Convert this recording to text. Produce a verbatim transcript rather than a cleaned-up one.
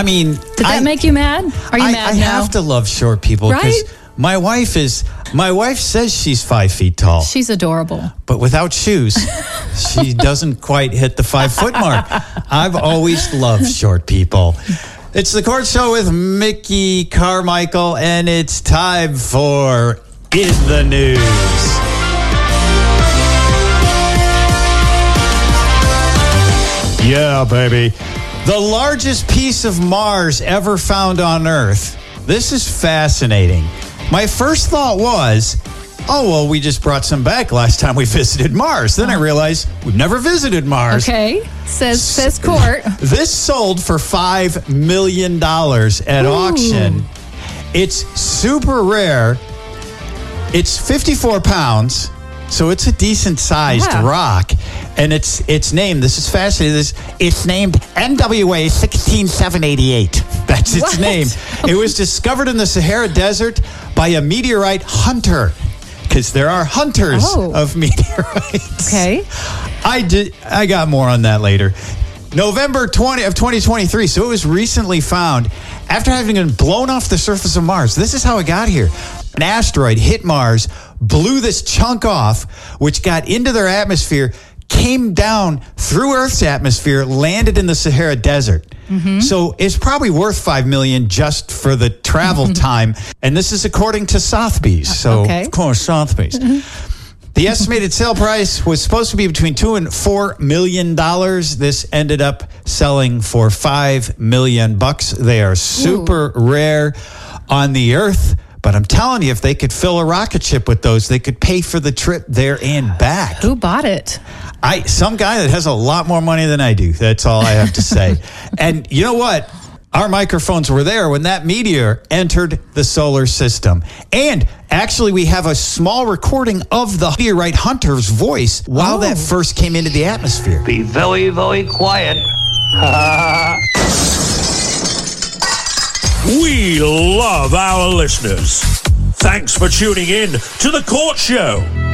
I mean, did that I, make you mad? Are you I, mad I now? have to love short people because right? my wife is. My wife says she's five feet tall. She's adorable, but without shoes, she doesn't quite hit the five foot mark. I've always loved short people. It's the Court Show with Mickey Carmichael, and it's time for In the News. Yeah, baby. The largest piece of Mars ever found on Earth. This is fascinating. My first thought was, oh, well, we just brought some back last time we visited Mars. Then I realized we've never visited Mars. Okay, says says court. This sold for five million dollars at Ooh. auction. It's super rare. It's fifty-four pounds. So it's a decent-sized yeah. rock, and it's it's named. This is fascinating. This it's named N W A sixteen seven eighty-eight. That's its what? name. It was discovered in the Sahara Desert by a meteorite hunter, because there are hunters oh. of meteorites. Okay, I did. I got more on that later. November twentieth of twenty twenty-three. So it was recently found after having been blown off the surface of Mars. This is how it got here. An asteroid hit Mars, blew this chunk off, which got into their atmosphere, came down through Earth's atmosphere, landed in the Sahara Desert. Mm-hmm. So it's probably worth five million dollars just for the travel time. And this is according to Sotheby's. So, okay. of course, Sotheby's. Mm-hmm. The estimated sale price was supposed to be between two and four million dollars. This ended up selling for five million bucks. They are super Ooh. rare on the Earth. But I'm telling you, if they could fill a rocket ship with those, they could pay for the trip there and back. Who bought it? I some guy that has a lot more money than I do. That's all I have to say. And you know what? Our microphones were there when that meteor entered the solar system. And actually, we have a small recording of the meteorite hunter's voice while oh. that first came into the atmosphere. Be very, very quiet. We love our listeners. Thanks for tuning in to The Court Show.